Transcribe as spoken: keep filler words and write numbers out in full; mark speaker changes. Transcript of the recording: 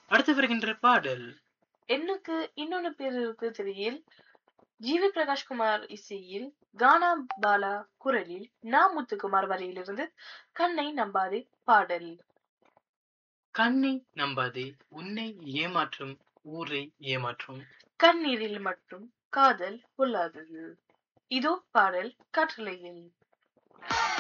Speaker 1: அடுத்து வருகின்ற பாடல்
Speaker 2: எண்ணுக்கு இன்னொன்னு பேரு இருக்கு திரையில் ஜிவி பிரகாஷ்குமார் இசையில் கானா பாலா குரலில் நா முத்துக்குமார் வரியிலிருந்து கண்ணை நம்பாதே பாடல்.
Speaker 1: கண்ணை நம்பாதே உன்னை ஏமாற்றும் ஊரை ஏமாற்றும்.
Speaker 2: கண்ணீரில் மட்டும் காதல் பொல்லாதது. இதோ பாடல் கட்டளையில்.